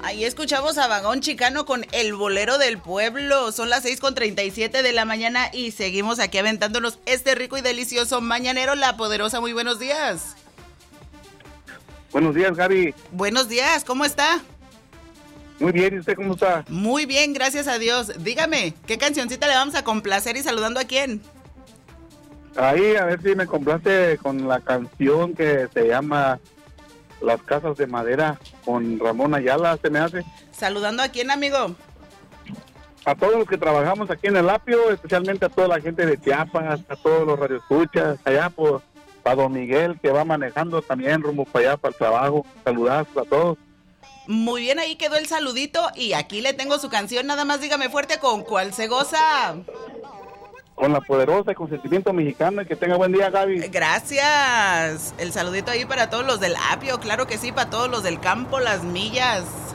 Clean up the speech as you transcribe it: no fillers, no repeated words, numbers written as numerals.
Ahí escuchamos a Vagón Chicano con El Bolero del Pueblo. Son las 6:37 de la mañana y seguimos aquí aventándonos este rico y delicioso mañanero. La Poderosa, muy buenos días. Buenos días, Gaby. Buenos días, ¿cómo está? Muy bien, ¿y usted cómo está? Muy bien, gracias a Dios. Dígame, ¿qué cancioncita le vamos a complacer y saludando a quién? Ahí, a ver si me complace con la canción que se llama Las Casas de Madera, con Ramón Ayala, se me hace. ¿Saludando a quién, amigo? A todos los que trabajamos aquí en el Apio, especialmente a toda la gente de Chiapas, a todos los radioescuchas, allá para Don Miguel, que va manejando también rumbo para allá, para el trabajo. Saludazos a todos. Muy bien, ahí quedó el saludito y aquí le tengo su canción, nada más dígame fuerte con cuál se goza. Con La Poderosa y con Sentimiento Mexicano, y que tenga buen día, Gaby. Gracias. El saludito ahí para todos los del Apio, claro que sí, para todos los del campo, las millas.